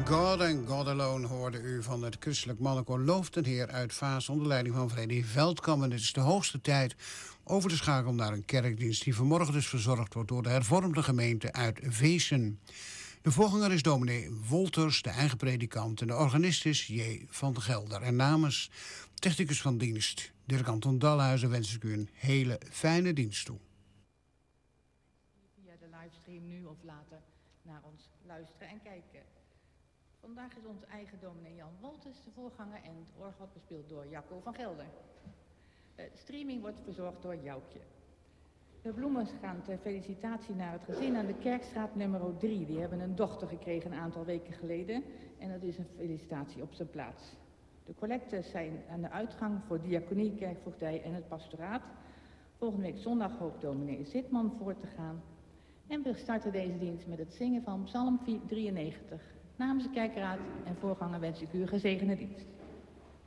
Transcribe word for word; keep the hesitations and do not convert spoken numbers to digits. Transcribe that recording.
God and God Alone hoorde u van het christelijk mannenkoor Loof den Heer uit Vaas onder leiding van Freddy Veldkamp. En het is de hoogste tijd over te schakelen naar een kerkdienst die vanmorgen dus verzorgd wordt door de hervormde gemeente uit Veessen. De voorganger is dominee Wolters, de eigen predikant, en de organist is J. van de Gelder. En namens technicus van dienst Dirk Anton Dalhuizen wens ik u een hele fijne dienst toe. Via de livestream nu of later naar ons luisteren en kijken. Vandaag is onze eigen dominee Jan Wolters de voorganger en het orgel wordt bespeeld door Jacco van Gelder. De streaming wordt verzorgd door Joukje. De bloemen gaan ter felicitatie naar het gezin aan de Kerkstraat nummer drie. Die hebben een dochter gekregen een aantal weken geleden en dat is een felicitatie op zijn plaats. De collecten zijn aan de uitgang voor diaconie, kerkvoogdij en het pastoraat. Volgende week zondag hoopt dominee Zitman voor te gaan. En we starten deze dienst met het zingen van Psalm drieënnegentig. Namens de kerkraad en voorganger wens ik u een gezegende dienst.